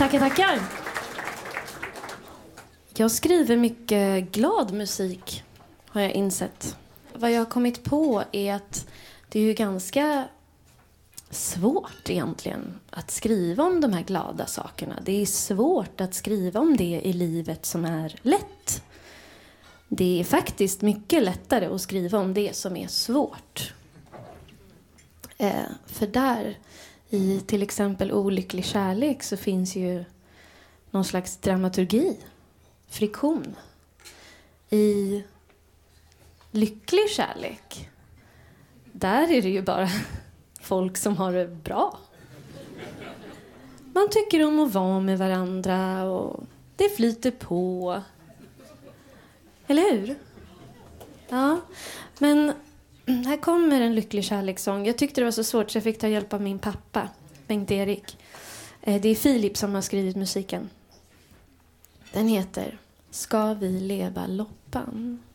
Tackar. Jag skriver mycket glad musik, har jag insett. Vad jag har kommit på är att det är ju ganska svårt egentligen att skriva om de här glada sakerna. Det är svårt att skriva om det i livet som är lätt. Det är faktiskt mycket lättare att skriva om det som är svårt. För där, i till exempel olycklig kärlek, så finns ju någon slags dramaturgi, friktion. I lycklig kärlek, där är det ju bara folk som har det bra. Man tycker om att vara med varandra och det flyter på. Eller hur? Ja, men här kommer en lycklig kärlekssång. Jag tyckte det var så svårt så jag fick ta hjälp av min pappa, Bengt-Erik. Det är Filip som har skrivit musiken. Den heter Ska vi leva loppan?